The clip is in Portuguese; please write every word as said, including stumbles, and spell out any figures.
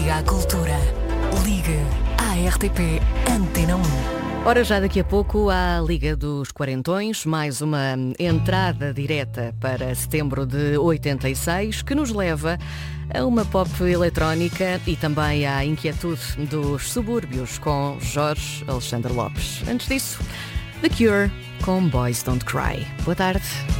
Liga à Cultura. Liga à R T P Antena um. Ora, já daqui a pouco há a Liga dos Quarentões, mais uma entrada direta para setembro de oitenta e seis, que nos leva a uma pop eletrónica e também à inquietude dos subúrbios com Jorge Alexandre Lopes. Antes disso, The Cure com Boys Don't Cry. Boa tarde.